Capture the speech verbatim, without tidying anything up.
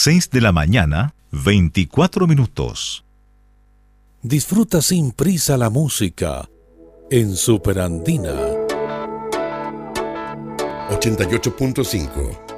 seis de la mañana, veinticuatro minutos. Disfruta sin prisa la música en Superandina ochenta y ocho punto cinco.